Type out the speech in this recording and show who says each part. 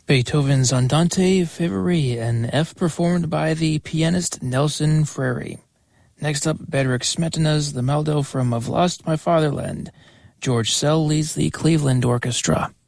Speaker 1: Beethoven's Andante Favori in F performed by the pianist Nelson Frary. Next up, Bedřich Smetana's The Maldo from I've Lost My Fatherland. George Szell leads the Cleveland Orchestra.